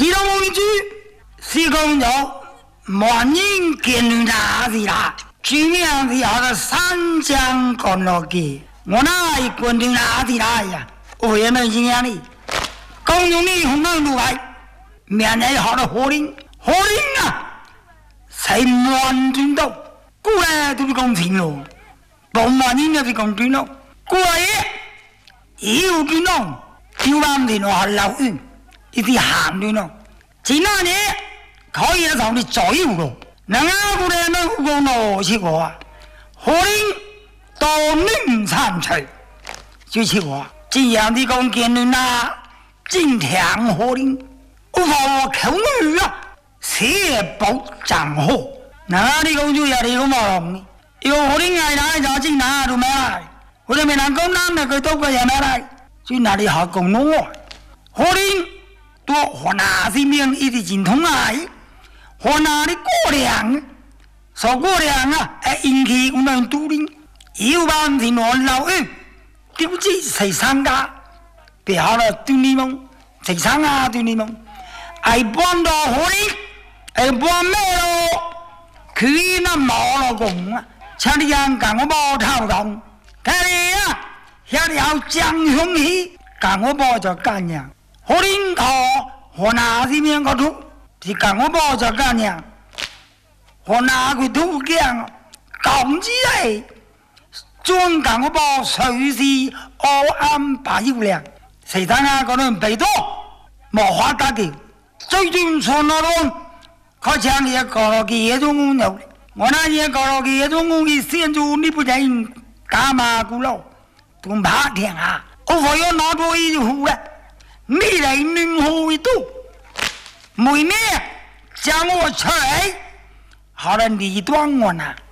西东一句，西公就万人见大事啦，居民是好的三江干落去，我那一关定大事啦呀，我也没经验哩。公用的红灯路牌，面来好的火灵啊，才满军斗，过来都是公平咯，不满人就是公军咯，过来也有军咯，就往的话老运，一啲行军咯，其他呢可以从你左右咯，人家过来能讲咯，是我啊，火灵到宁参取，就是我，这样的讲见人呐。今天火灵，我话口语啊，写保障好。那你讲就要你讲冇用呢？有火灵来来就进哪都没来，或者没人讲哪那个都个也没来，就哪里好讲弄啊？火灵多河南这边一直精通来，河南的过量，说过量啊，引起我们都灵，有办法乱老人，丢弃谁参加？别好了，对你们，谁上啊？对你们，爱搬到火里，爱搬咩咯？佢那冇老公啊，像你样讲我冇头痛，睇你啊，遐条江雄起，讲我冇就干样，火里头河南这边个土，是讲我冇就干样，河南个土讲讲起来，专讲我冇随时安排有量。谁知啊？嗰人被多，冇法打掉。最近传那种，佢讲嘢搞落去嘢种工有，我那嘢搞落去嘢种工去先做你不人干嘛咕咯？都怕天啊！我还要拿多一壶啊！你来能喝一度，每年将我出来，好了你端我呐。